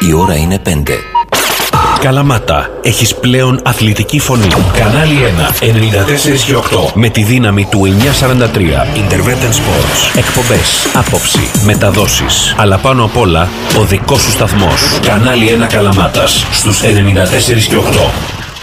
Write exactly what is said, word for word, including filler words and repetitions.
Η ώρα είναι πέντε. Καλαμάτα, έχεις πλέον αθλητική φωνή. Κανάλι ένα, ενενήντα τέσσερα και οκτώ. Με τη δύναμη του εννιακόσια σαράντα τρία. Intervention Sports. Εκπομπές, άποψη, μεταδόσεις. Αλλά πάνω απ' όλα, ο δικός σου σταθμός. Κανάλι ένα Καλαμάτας, στους ενενήντα τέσσερα και οκτώ.